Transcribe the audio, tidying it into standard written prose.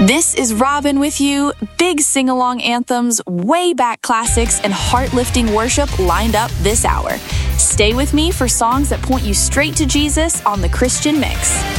This is Robin with you. Big sing-along anthems, way back classics, and heart-lifting worship lined up this hour. Stay with me for songs that point you straight to Jesus on The Christian Mix.